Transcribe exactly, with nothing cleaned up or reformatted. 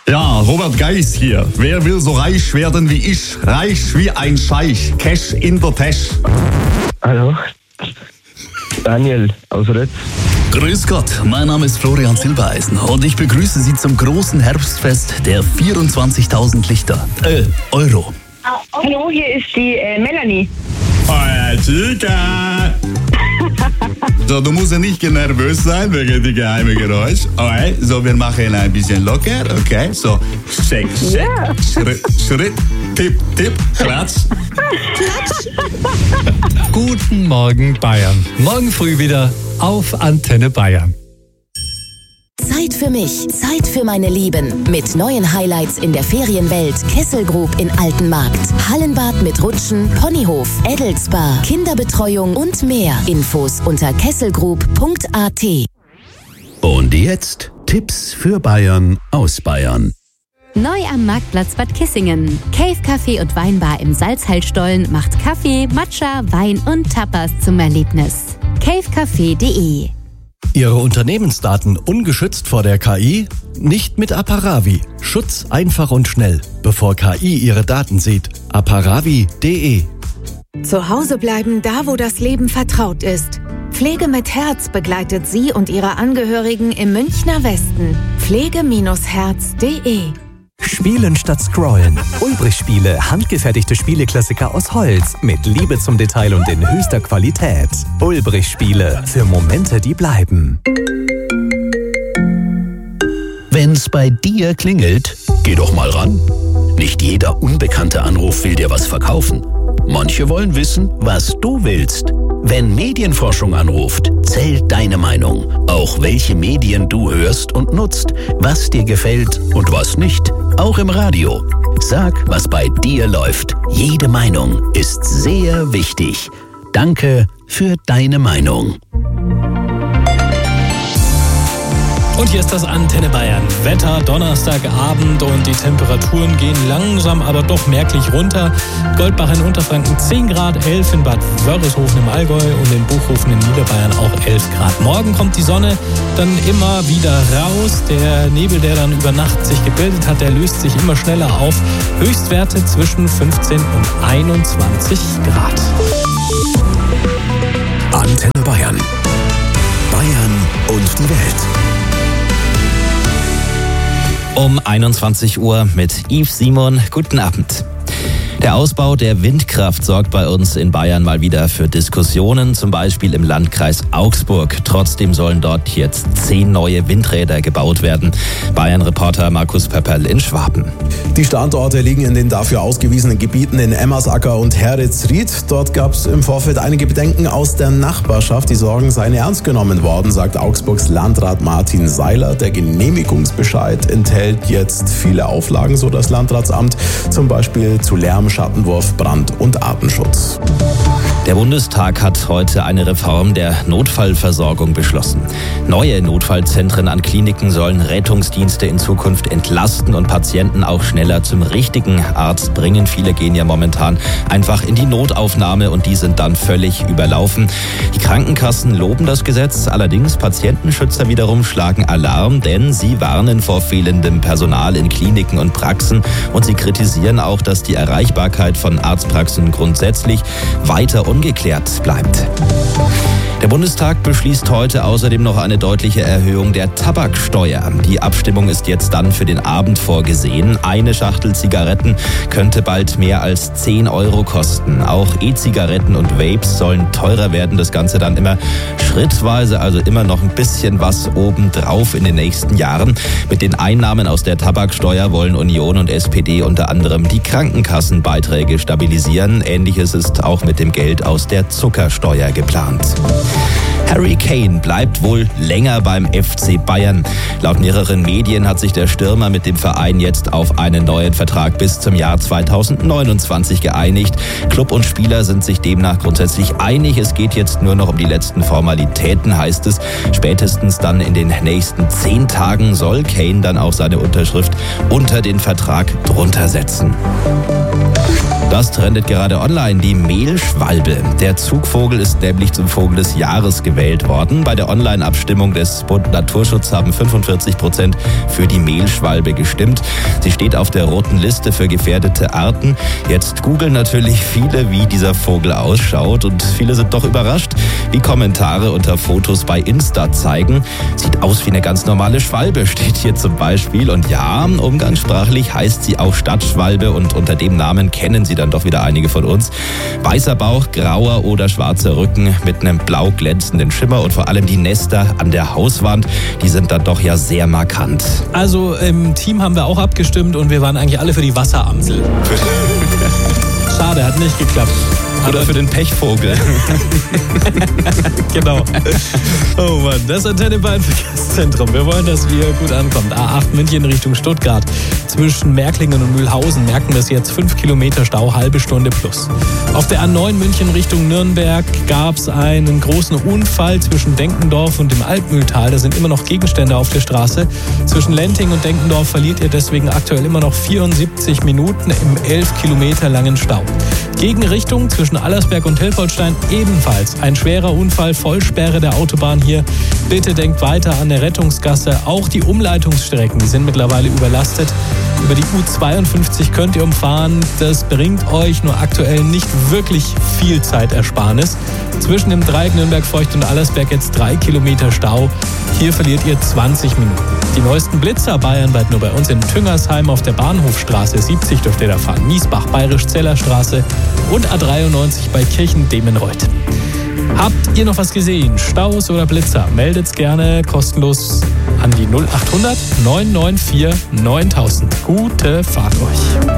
Ja, Robert Geis hier. Wer will so reich werden wie ich? Reich wie ein Scheich. Cash in der Tasche. Hallo, Daniel aus Rötz. Grüß Gott, mein Name ist Florian Silbereisen und ich begrüße Sie zum großen Herbstfest der vierundzwanzigtausend Lichter. Äh, Euro. Hallo, hier ist die äh, Melanie. Euer Chica. So, du musst ja nicht nervös sein wegen dem geheimen Geräusch. Okay, so, wir machen ein bisschen locker, okay? So, check, check, Ja. Schritt, Schritt, tipp, tipp, klatsch. Guten Morgen Bayern. Morgen früh wieder auf Antenne Bayern. Zeit für mich, Zeit für meine Lieben. Mit neuen Highlights in der Ferienwelt Kesselgrub in Altenmarkt. Hallenbad mit Rutschen, Ponyhof, Edelspa, Kinderbetreuung und mehr. Infos unter kesselgrub punkt a t. Und jetzt Tipps für Bayern aus Bayern. Neu am Marktplatz Bad Kissingen. Cave Café und Weinbar im Salzhaltstollen macht Kaffee, Matcha, Wein und Tapas zum Erlebnis. cave café punkt de. Ihre Unternehmensdaten ungeschützt vor der K I? Nicht mit Aparavi. Schutz einfach und schnell, bevor K I Ihre Daten sieht. aparavi punkt de. Zu Hause bleiben, da wo das Leben vertraut ist. Pflege mit Herz begleitet Sie und Ihre Angehörigen im Münchner Westen. pflege Herz punkt de. Spielen statt Scrollen. Ulbrich-Spiele, handgefertigte Spieleklassiker aus Holz mit Liebe zum Detail und in höchster Qualität. Ulbrich-Spiele, für Momente, die bleiben. Wenn's bei dir klingelt, geh doch mal ran. Nicht jeder unbekannte Anruf will dir was verkaufen. Manche wollen wissen, was du willst. Wenn Medienforschung anruft, zählt deine Meinung. Auch welche Medien du hörst und nutzt, was dir gefällt und was nicht. Auch im Radio. Sag, was bei dir läuft. Jede Meinung ist sehr wichtig. Danke für deine Meinung. Und hier ist das Antenne Bayern. Wetter, Donnerstagabend und die Temperaturen gehen langsam, aber doch merklich runter. Goldbach in Unterfranken zehn Grad, elf in Bad Wörishofen im Allgäu und in Buchhofen in Niederbayern auch elf Grad. Morgen kommt die Sonne dann immer wieder raus. Der Nebel, der dann über Nacht sich gebildet hat, der löst sich immer schneller auf. Höchstwerte zwischen fünfzehn und einundzwanzig Grad. Antenne Bayern. Bayern und die Welt. Um einundzwanzig Uhr mit Yves Simon. Guten Abend. Der Ausbau der Windkraft sorgt bei uns in Bayern mal wieder für Diskussionen, zum Beispiel im Landkreis Augsburg. Trotzdem sollen dort jetzt zehn neue Windräder gebaut werden. Bayern-Reporter Markus Pöpperl in Schwaben. Die Standorte liegen in den dafür ausgewiesenen Gebieten in Emmersacker und Herritzried. Dort gab es im Vorfeld einige Bedenken aus der Nachbarschaft. Die Sorgen seien ernst genommen worden, sagt Augsburgs Landrat Martin Seiler. Der Genehmigungsbescheid enthält jetzt viele Auflagen, so das Landratsamt, zum Beispiel zu Lärm, Schattenwurf, Brand- und Artenschutz. Der Bundestag hat heute eine Reform der Notfallversorgung beschlossen. Neue Notfallzentren an Kliniken sollen Rettungsdienste in Zukunft entlasten und Patienten auch schneller zum richtigen Arzt bringen. Viele gehen ja momentan einfach in die Notaufnahme und die sind dann völlig überlaufen. Die Krankenkassen loben das Gesetz, allerdings Patientenschützer wiederum schlagen Alarm, denn sie warnen vor fehlendem Personal in Kliniken und Praxen und sie kritisieren auch, dass die Erreichbarkeit von Arztpraxen grundsätzlich weiter ungeklärt bleibt. Der Bundestag beschließt heute außerdem noch eine deutliche Erhöhung der Tabaksteuer. Die Abstimmung ist jetzt dann für den Abend vorgesehen. Eine Schachtel Zigaretten könnte bald mehr als zehn Euro kosten. Auch E-Zigaretten und Vapes sollen teurer werden. Das Ganze dann immer schrittweise, also immer noch ein bisschen was obendrauf in den nächsten Jahren. Mit den Einnahmen aus der Tabaksteuer wollen Union und S P D unter anderem die Krankenkassenbeiträge stabilisieren. Ähnliches ist auch mit dem Geld aus der Zuckersteuer geplant. Harry Kane bleibt wohl länger beim F C Bayern. Laut mehreren Medien hat sich der Stürmer mit dem Verein jetzt auf einen neuen Vertrag bis zum Jahr zweitausendneunundzwanzig geeinigt. Club und Spieler sind sich demnach grundsätzlich einig. Es geht jetzt nur noch um die letzten Formalitäten, heißt es. Spätestens dann in den nächsten zehn Tagen soll Kane dann auch seine Unterschrift unter den Vertrag drunter setzen. Das trendet gerade online, die Mehlschwalbe. Der Zugvogel ist nämlich zum Vogel des Jahres gewählt worden. Bei der Online-Abstimmung des Bund Naturschutz haben fünfundvierzig Prozent für die Mehlschwalbe gestimmt. Sie steht auf der roten Liste für gefährdete Arten. Jetzt googeln natürlich viele, wie dieser Vogel ausschaut, und viele sind doch überrascht, wie Kommentare unter Fotos bei Insta zeigen. Sieht aus wie eine ganz normale Schwalbe, steht hier zum Beispiel. Und ja, umgangssprachlich heißt sie auch Stadtschwalbe, und unter dem Namen kennen sie dann doch wieder einige von uns. Weißer Bauch, grauer oder schwarzer Rücken mit einem blau glänzenden Schimmer und vor allem die Nester an der Hauswand, die sind dann doch ja sehr markant. Also im Team haben wir auch abgestimmt und wir waren eigentlich alle für die Wasseramsel. Schade, hat nicht geklappt. Oder für den Pechvogel. Genau. Oh Mann, das Antenne Bayern Verkehrszentrum. Wir wollen, dass wir gut ankommen. A acht München Richtung Stuttgart. Zwischen Märklingen und Mühlhausen merken wir es jetzt fünf Kilometer Stau, halbe Stunde plus. Auf der A neun München Richtung Nürnberg gab es einen großen Unfall zwischen Denkendorf und dem Altmühltal. Da sind immer noch Gegenstände auf der Straße. Zwischen Lenting und Denkendorf verliert ihr deswegen aktuell immer noch vierundsiebzig Minuten im elf Kilometer langen Stau. Gegenrichtung zwischen Allersberg und Hilpoltstein ebenfalls ein schwerer Unfall, Vollsperre der Autobahn hier. Bitte denkt weiter an der Rettungsgasse. Auch die Umleitungsstrecken, die sind mittlerweile überlastet. Über die U zweiundfünfzig könnt ihr umfahren. Das bringt euch nur aktuell nicht wirklich viel Zeitersparnis. Zwischen dem Dreieck Nürnberg-Feucht und Allersberg jetzt drei Kilometer Stau. Hier verliert ihr zwanzig Minuten. Die neuesten Blitzer bayernweit nur bei uns in Tüngersheim auf der Bahnhofstraße siebzig dürft ihr da fahren. Miesbach, Bayerisch-Zeller-Straße und A dreiundneunzig bei Kirchen-Demenreuth. Habt ihr noch was gesehen? Staus oder Blitzer? Meldet's gerne kostenlos an die null achthundert neun neun vier neuntausend. Gute Fahrt euch.